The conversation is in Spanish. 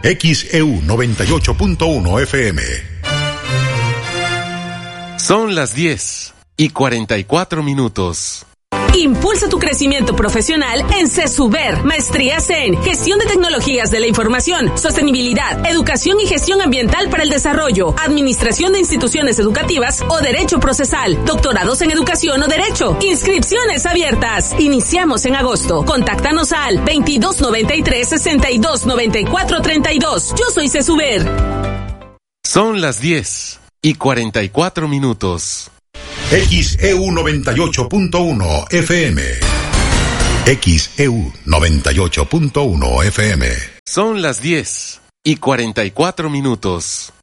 XEU 98.1 FM. Son las 10:44. Impulsa tu crecimiento profesional en CESUBER. Maestrías en Gestión de Tecnologías de la Información, Sostenibilidad, Educación y Gestión Ambiental para el Desarrollo, Administración de Instituciones Educativas o Derecho Procesal, Doctorados en Educación o Derecho. Inscripciones abiertas. Iniciamos en agosto. Contáctanos al 2293-629432. Yo soy CESUBER. Son las 10:44. XEU 98.1 FM. XEU 98.1 FM. Son las 10:44.